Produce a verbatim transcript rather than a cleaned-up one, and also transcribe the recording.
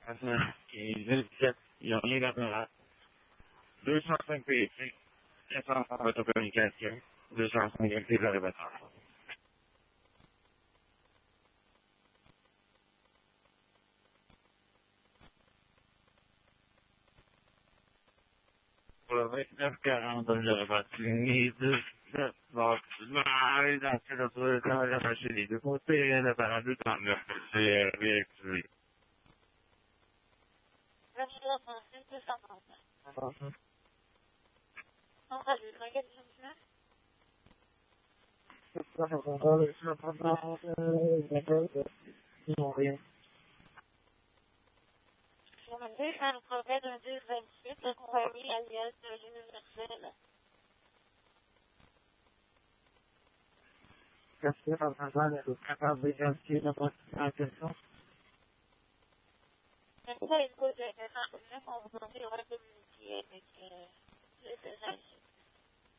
Et vingt-sept, il n'y a rien d'apparat. deux cent cinq P C, quatre cent cinq autocommunication, deux cent cinq M P de révélateur. Pour le vingt-neuf quarante, on l'aurait battu, dix-sept, bon, là, dans cette autre, dans la machine, les deux côtés, l'apparat deux cent neuf, c'est réactivé. Ils n'ont rien. Je me dis, ça nous provient d'un deux vingt-huit, le compagnie alias de l'universel. Qu'est-ce que ça va faire, est capable de vérifier la participation? Mais ça, une cause intéressante, on va demander, on va communiquer avec euh, le service.